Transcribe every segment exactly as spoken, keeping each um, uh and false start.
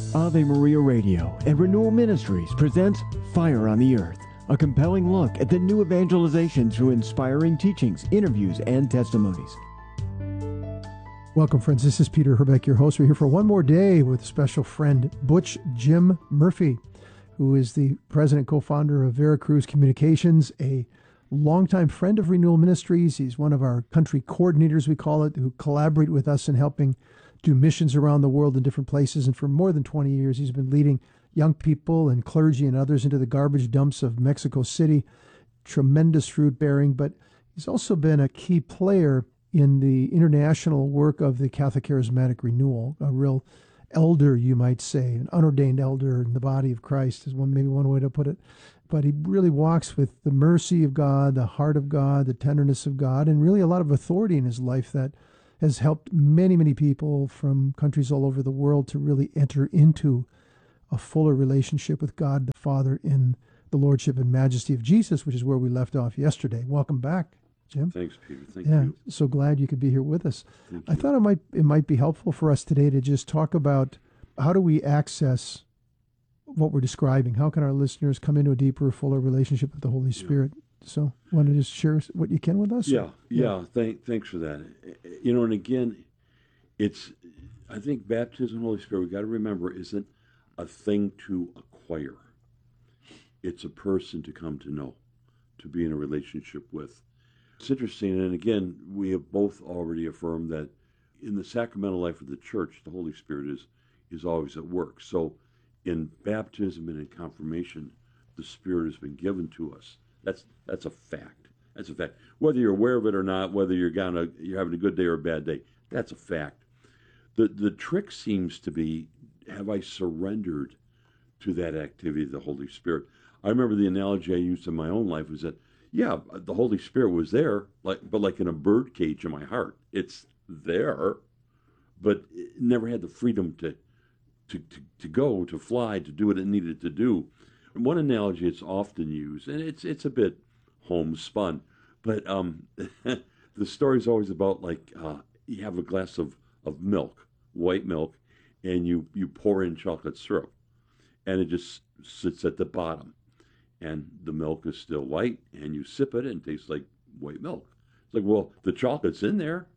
Ave Maria Radio and Renewal Ministries presents Fire on the Earth, a compelling look at the new evangelization through inspiring teachings, interviews, and testimonies. Welcome, friends. This is Peter Herbeck, your host. We're here for one more day with special friend Butch Jim Murphy, who is the president, co-founder of Veracruz Communications, a longtime friend of Renewal Ministries. He's one of our country coordinators, we call it, who collaborate with us in helping do missions around the world in different places. And for more than twenty years, he's been leading young people and clergy and others into the garbage dumps of Mexico City. Tremendous fruit bearing, but he's also been a key player in the international work of the Catholic Charismatic Renewal, a real elder, you might say, an unordained elder in the body of Christ is one maybe one way to put it. But he really walks with the mercy of God, the heart of God, the tenderness of God, and really a lot of authority in his life that has helped many, many people from countries all over the world to really enter into a fuller relationship with God the Father in the Lordship and Majesty of Jesus, which is where we left off yesterday. Welcome back, Jim. Thanks, Peter. Thank yeah, you. So glad you could be here with us. Thank I you. thought it might it might be helpful for us today to just talk about how do we access what we're describing? How can our listeners come into a deeper, fuller relationship with the Holy Spirit? Yeah. So, want to just share what you can with us? Yeah, yeah. yeah thank, thanks for that. You know, and again, it's, I think baptism, Holy Spirit, we got to remember, isn't a thing to acquire. It's a person to come to know, to be in a relationship with. It's interesting, and again, we have both already affirmed that in the sacramental life of the church, the Holy Spirit is is always at work. So, in baptism and in confirmation, the Spirit has been given to us. That's that's a fact. That's a fact. Whether you're aware of it or not, whether you're gonna you're having a good day or a bad day, that's a fact. The the trick seems to be, have I surrendered to that activity of the Holy Spirit? I remember the analogy I used in my own life was that, yeah, the Holy Spirit was there, like but like in a bird cage in my heart. It's there, but it never had the freedom to to, to, to go, to fly, to do what it needed to do. And one analogy it's often used, and it's it's a bit homespun, but um, the story is always about like uh, you have a glass of, of milk, white milk, and you, you pour in chocolate syrup, and it just sits at the bottom, and the milk is still white, and you sip it, and it tastes like white milk. It's like, well, the chocolate's in there.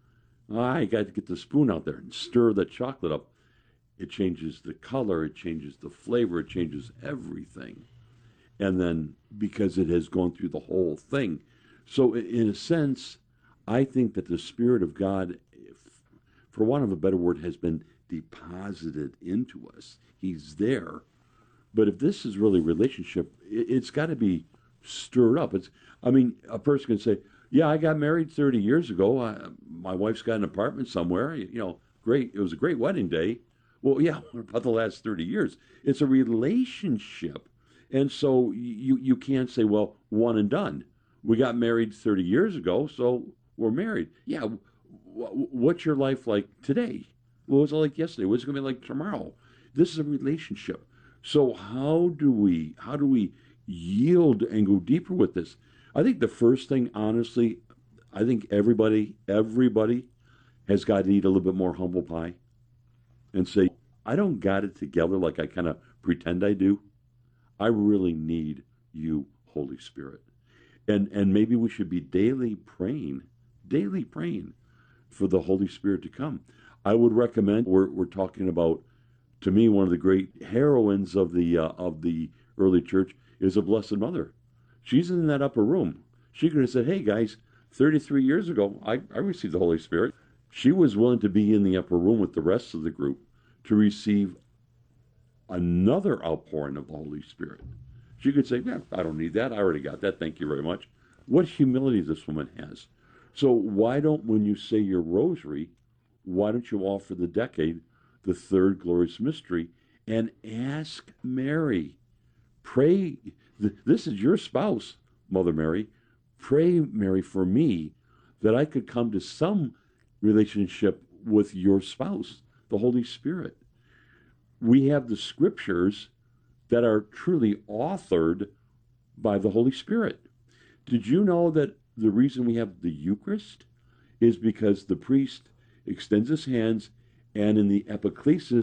I got to get the spoon out there and stir the chocolate up. It changes the color, it changes the flavor, it changes everything. And then because it has gone through the whole thing. So in a sense, I think that the Spirit of God, if, for want of a better word, has been deposited into us. He's there. But if this is really relationship, it, it's got to be stirred up. It's, I mean, a person can say, yeah, I got married thirty years ago. I, my wife's got an apartment somewhere. You know, great. It was a great wedding day. Well, yeah, what about the last thirty years? It's a relationship. And so you, you can't say, well, one and done. We got married thirty years ago, so we're married. Yeah, w- what's your life like today? What was it like yesterday? What's it going to be like tomorrow? This is a relationship. So how do we, how do we yield and go deeper with this? I think the first thing, honestly, I think everybody, everybody has got to eat a little bit more humble pie. And say, I don't got it together like I kind of pretend I do. I really need you, Holy Spirit. And and maybe we should be daily praying, daily praying for the Holy Spirit to come. I would recommend, we're we're talking about, to me, one of the great heroines of the uh, of the early church is a Blessed Mother. She's in that upper room. She could have said, hey guys, thirty-three years ago, I, I received the Holy Spirit. She was willing to be in the upper room with the rest of the group to receive another outpouring of the Holy Spirit. She could say, yeah, I don't need that. I already got that. Thank you very much. What humility this woman has. So why don't, when you say your rosary, why don't you offer the decade, the third glorious mystery, and ask Mary, pray, this is your spouse, Mother Mary, pray, Mary, for me, that I could come to some relationship with your spouse, the Holy Spirit. We have the scriptures that are truly authored by the Holy Spirit. Did you know that the reason we have the Eucharist is because the priest extends his hands and in the epiclesis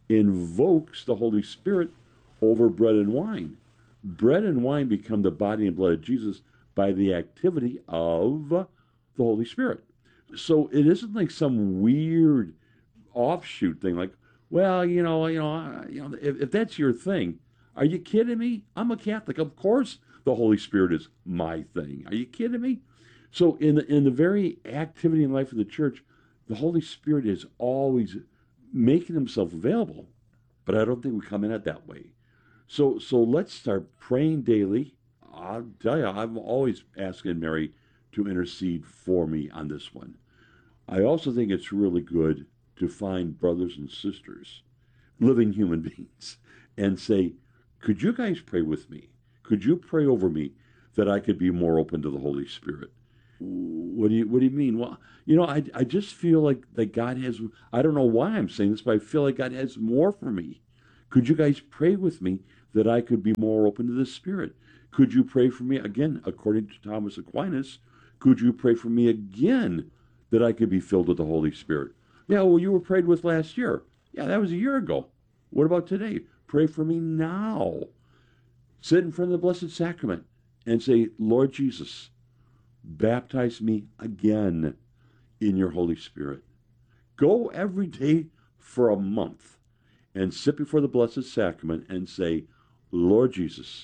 invokes the Holy Spirit over bread and wine. Bread and wine become the body and blood of Jesus by the activity of the Holy Spirit. So it isn't like some weird offshoot thing like, well, you know, you know, you know, if, if that's your thing, are you kidding me? I'm a Catholic. Of course the Holy Spirit is my thing. Are you kidding me? So in the, in the very activity and life of the church, the Holy Spirit is always making himself available, but I don't think we come in it that way. So so let's start praying daily. I'll tell you, I'm always asking Mary to intercede for me on this one. I also think it's really good to find brothers and sisters, living human beings, and say, could you guys pray with me? Could you pray over me that I could be more open to the Holy Spirit? What do you What do you mean? Well, you know, I, I just feel like that God has, I don't know why I'm saying this, but I feel like God has more for me. Could you guys pray with me that I could be more open to the Spirit? Could you pray for me, again, according to Thomas Aquinas, could you pray for me again that I could be filled with the Holy Spirit? Yeah, well, you were prayed with last year. Yeah, that was a year ago. What about today? Pray for me now. Sit in front of the Blessed Sacrament and say, Lord Jesus, baptize me again in your Holy Spirit. Go every day for a month and sit before the Blessed Sacrament and say, Lord Jesus,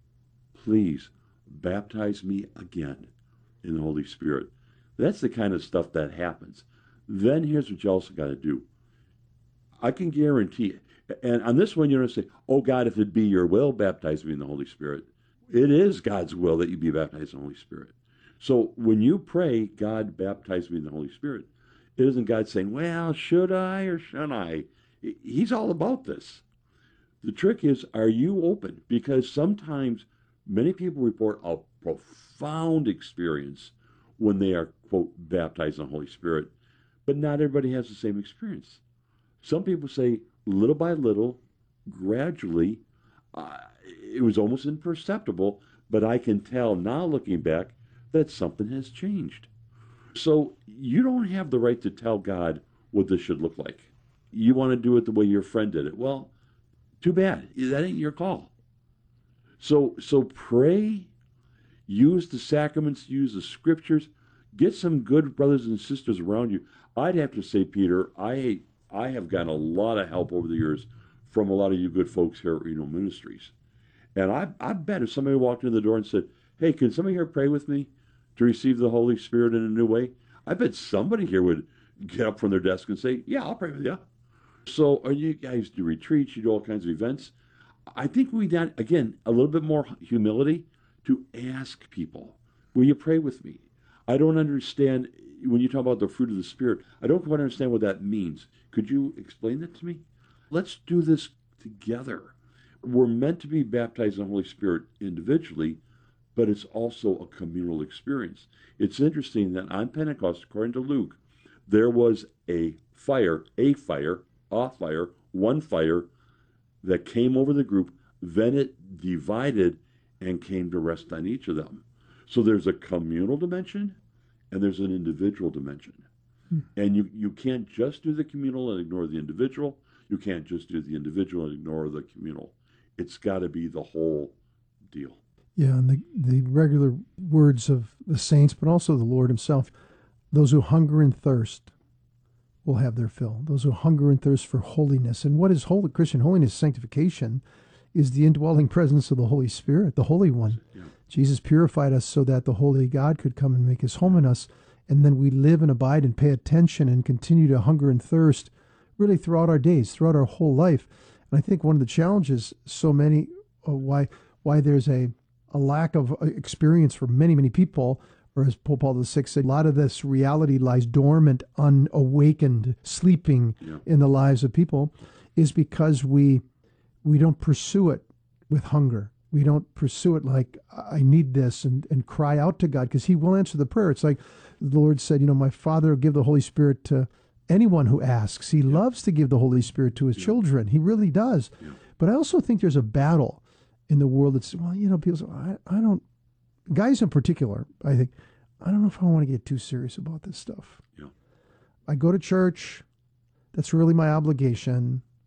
please baptize me again in the Holy Spirit. That's the kind of stuff that happens. Then here's what you also got to do. I can guarantee, and on this one, you're going to say, oh God, if it be your will, baptize me in the Holy Spirit. It is God's will that you be baptized in the Holy Spirit. So when you pray, God, baptize me in the Holy Spirit, it isn't God saying, well, should I or shouldn't I? He's all about this. The trick is, are you open? Because sometimes many people report a profound experience when they are, quote, baptized in the Holy Spirit, but not everybody has the same experience. Some people say, little by little, gradually, uh, it was almost imperceptible, but I can tell now looking back that something has changed. So you don't have the right to tell God what this should look like. You want to do it the way your friend did it. Well, too bad. That ain't your call. So so pray, use the sacraments, use the scriptures, get some good brothers and sisters around you. I'd have to say, Peter, I I have gotten a lot of help over the years from a lot of you good folks here at Reno Ministries. And I I bet if somebody walked in the door and said, hey, can somebody here pray with me to receive the Holy Spirit in a new way? I bet somebody here would get up from their desk and say, yeah, I'll pray with you. So are you guys do retreats, you do all kinds of events. I think we got, again, a little bit more humility to ask people, will you pray with me? I don't understand, when you talk about the fruit of the Spirit, I don't quite understand what that means. Could you explain that to me? Let's do this together. We're meant to be baptized in the Holy Spirit individually, but it's also a communal experience. It's interesting that on Pentecost, according to Luke, there was a fire, a fire, a fire, one fire that came over the group, then it divided and came to rest on each of them. So there's a communal dimension and there's an individual dimension. Hmm. And you, you can't just do the communal and ignore the individual. You can't just do the individual and ignore the communal. It's got to be the whole deal. Yeah, and the, the regular words of the saints, but also the Lord himself, those who hunger and thirst will have their fill. Those who hunger and thirst for holiness. And what is holy Christian holiness? Sanctification is the indwelling presence of the Holy Spirit, the Holy One. Yeah. Jesus purified us so that the Holy God could come and make his home in us. And then we live and abide and pay attention and continue to hunger and thirst really throughout our days, throughout our whole life. And I think one of the challenges, so many, uh, why why there's a, a lack of experience for many, many people, or as Pope Paul the Sixth said, a lot of this reality lies dormant, unawakened, sleeping yeah. in the lives of people, is because we we don't pursue it with hunger. We don't pursue it like, I need this, and, and cry out to God, because he will answer the prayer. It's like the Lord said, you know, my Father will give the Holy Spirit to anyone who asks. He yeah. loves to give the Holy Spirit to his yeah. children. He really does. Yeah. But I also think there's a battle in the world that's, well, you know, people say, I, I don't, guys in particular, I think, I don't know if I want to get too serious about this stuff. Yeah. I go to church. That's really my obligation.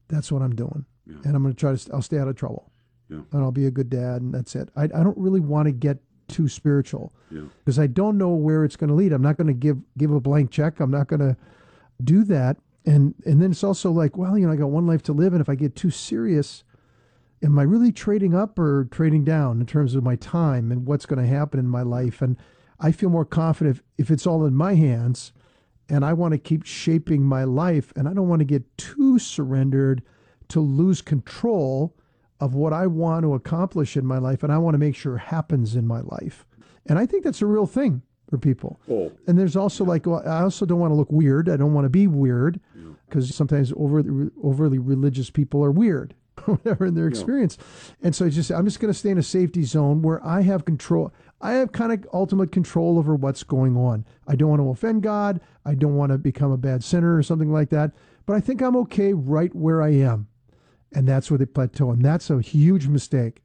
that's what I'm doing. Yeah. And I'm going to try to, I'll stay out of trouble. Yeah. And I'll be a good dad, and that's it. I, I don't really want to get too spiritual Yeah. because I don't know where it's going to lead. I'm not going to give give a blank check. I'm not going to do that. And and then it's also like, well, you know, I got one life to live, and if I get too serious, am I really trading up or trading down in terms of my time and what's going to happen in my life? And I feel more confident if, if it's all in my hands, and I want to keep shaping my life, and I don't want to get too surrendered to lose control of what I want to accomplish in my life, and I want to make sure happens in my life. And I think that's a real thing for people. Oh. And there's also like, well, I also don't want to look weird. I don't want to be weird because yeah. sometimes overly, overly religious people are weird, whatever in their experience. Yeah. And so I just, I'm just going to stay in a safety zone where I have control. I have kind of ultimate control over what's going on. I don't want to offend God. I don't want to become a bad sinner or something like that. But I think I'm okay right where I am. And that's where they plateau. And that's a huge mistake.